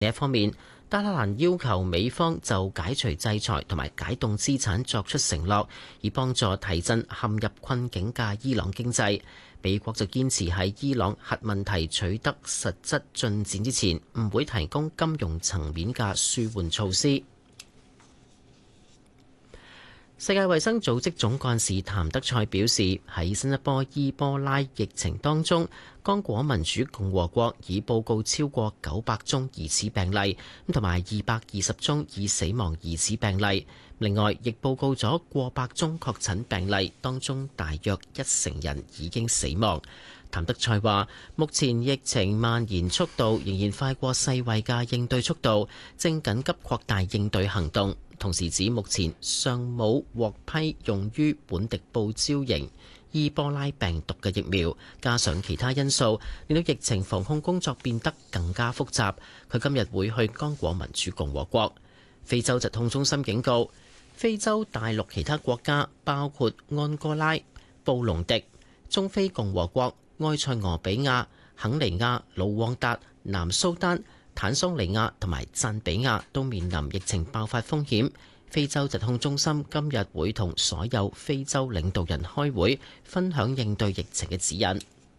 另一方面，德黑蘭要求美方就解除制裁同埋解凍資產作出承諾，以幫助提振陷入困境嘅伊朗經濟。美國就堅持喺伊朗核問題取得實質進展之前，唔會提供金融層面嘅舒緩措施。世界衛生組織總幹事譚德塞表示，喺新一波伊波拉疫情當中，剛果民主共和國已報告超過900宗疑似病例，同埋220宗已死亡疑似病例。另外，亦報告咗過百宗確診病例，當中大約10%人已經死亡。譚德塞話：目前疫情蔓延速度仍然快過世衛嘅應對速度，正緊急擴大應對行動。同時指目前尚冇獲批用於本地報招型伊波拉病毒嘅疫苗，加上其他因素，令到疫情防控工作變得更加複雜。佢今日會去剛果民主共和國。非洲疾控中心警告，非洲大陸其他國家包括安哥拉、布隆迪、中非共和國、埃塞俄比亞、肯尼亞、盧旺達、南蘇丹、坦桑尼亞同埋贊比亞都面臨疫情爆發風險。非洲疾控中心今日會同所有非洲領導人開會，分享應對疫情嘅指引。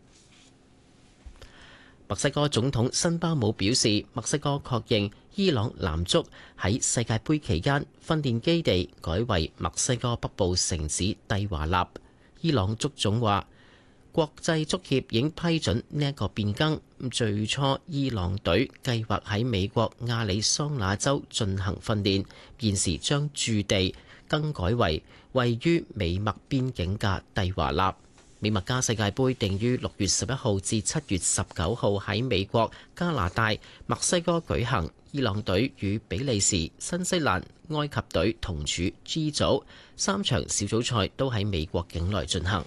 墨西哥總統辛巴姆表示，墨西哥確認伊朗男足喺世界盃期間訓練基地改為墨西哥北部城市蒂華納。伊朗足總話，國際足協已經批准呢一個變更。最初伊朗隊計劃喺美國亞利桑那州進行訓練，現時將駐地更改為位於美墨邊境嘅蒂華納。美墨加世界盃定於6月11號至7月19號喺美國、加拿大、墨西哥舉行。伊朗隊與比利時、新西蘭、埃及隊同處 G 組，3場小組賽都喺美國境內進行。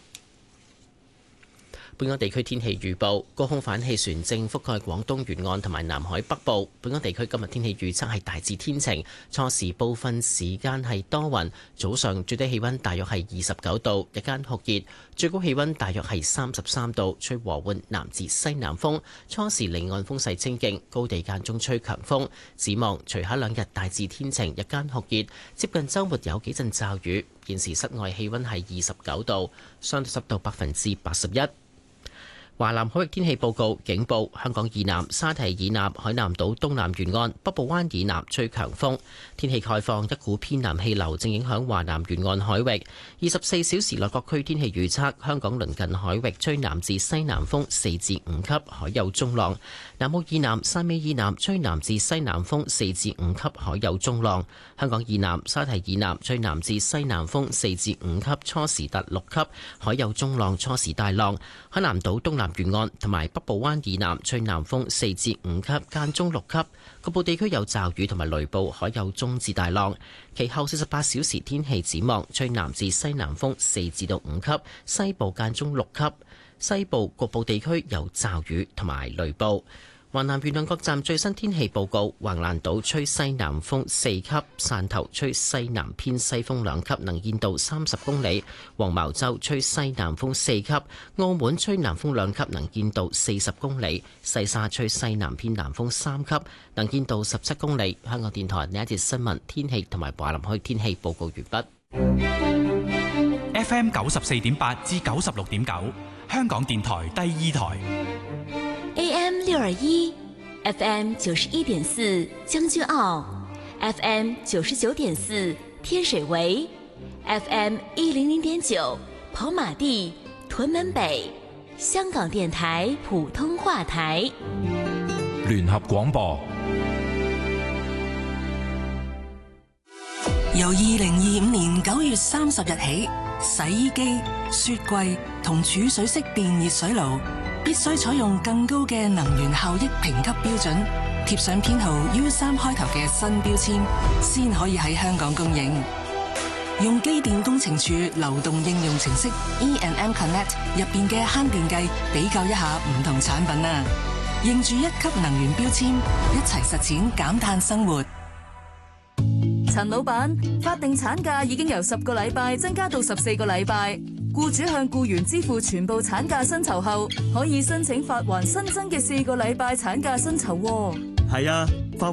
本港地區天氣預報，高空反氣旋正覆蓋廣東沿岸同埋南海北部。本港地區今日天氣預測係大致天晴，初時部分時間係多雲，早上最低氣溫大約係29度，日間酷熱，最高氣溫大約係33度，吹和緩南至西南風，初時離岸風勢清勁，高地間中吹強風。展望隨後2日大致天晴，日間酷熱，接近週末有幾陣驟雨。現時室外氣溫係29度，相對濕度81%。華南海域天氣報告警報：香港以南、沙堤以南、海南島東南沿岸、北部灣以南吹強風。天氣概況：一股偏南氣流正影響華南沿岸海域。24小時內各區天氣預測：香港鄰近海域吹南至西南風4至5級，海有中浪；南澳以南、汕尾以南吹南至西南風4至5級，海有中浪。香港以南、沙堤以南吹南至西南風4至5級，初時達6級，海有中浪，初時大浪。海南島東南沿岸同埋北部灣以南吹南風4至5級，間中6級，局部地區有驟雨同埋雷暴，海有中至大浪。其後48小時天氣展望，吹南至西南風4至到5級，西部間中6級，西部局部地區有驟雨同埋雷暴。華南沿岸各站最新天氣報告：橫瀾島吹西南風4級，汕頭吹西南偏西風2級，能見度30公里；黃茅洲吹西南風4級，澳門吹南風2級，能見度40公里；西沙吹西南偏南風3級，能見度17公里。香港電台呢一節新聞天氣同埋華南海天氣報告完畢。 FM 94.8至96.9，香港電台第2台。 AM 621 FM 91.4將軍澳 FM 99.4天水圍 FM 100.9跑馬地屯門北，香港電台普通話台。 聯合廣播。 由2025年9月30日起，洗衣機、雪櫃同儲水式電熱水爐必須採用更高嘅能源效益評級標準，貼上編號 U3 開頭嘅新標籤，先可以喺香港供應。用機電工程署流動應用程式 E&M Connect 入邊嘅慳電計比較一下唔同產品啊！認住1級能源標籤，一齊實踐減碳生活。 陳老闆，法定產假已經由10個禮拜增加到14個禮拜，僱主向僱員支付全部產假薪酬後，可以申請發還新增嘅4個禮拜產假薪酬。 係啊，化